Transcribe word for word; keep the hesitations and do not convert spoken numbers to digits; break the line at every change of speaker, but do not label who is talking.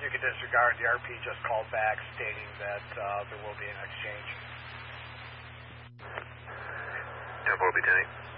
you can disregard. The R P just called back stating that uh, there will be an exchange.
ten four, Lieutenant.